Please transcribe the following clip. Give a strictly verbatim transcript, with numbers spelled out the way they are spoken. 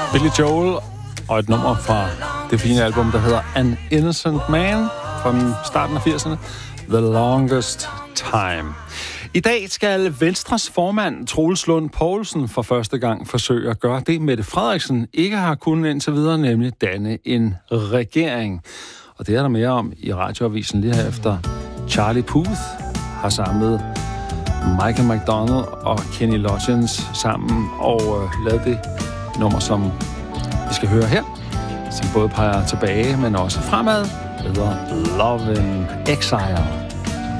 Billy Joel og et nummer fra det fine album, der hedder An Innocent Man fra starten af firserne. The Longest Time. I dag skal Venstres formand Troels Lund Poulsen for første gang forsøge at gøre det, Mette Frederiksen ikke har kunnet indtil videre, nemlig danne en regering. Og det er der mere om i radioavisen lige her efter. Charlie Puth har samlet Michael McDonald og Kenny Loggins sammen og øh, lavet det nummer, som vi skal høre her, som både peger tilbage, men også fremad, hedder Love in Exile.